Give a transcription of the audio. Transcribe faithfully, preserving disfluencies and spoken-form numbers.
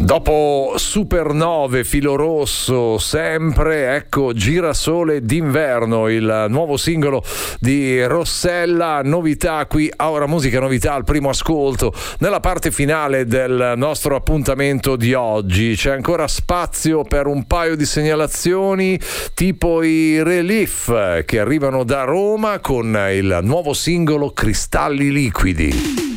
Dopo Supernove, Filo Rosso, sempre, ecco, Girasole d'inverno, il nuovo singolo di Rossella, novità qui a Ora Musica, novità al primo ascolto. Nella parte finale del nostro appuntamento di oggi c'è ancora spazio per un paio di segnalazioni, tipo i Relief che arrivano da Roma con il nuovo singolo Cristalli Liquidi.